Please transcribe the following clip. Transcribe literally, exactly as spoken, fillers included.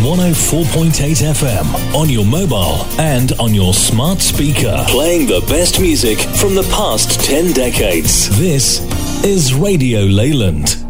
one oh four point eight F M, on your mobile and on your smart speaker. Playing the best music from the past ten decades. This is Radio Leyland.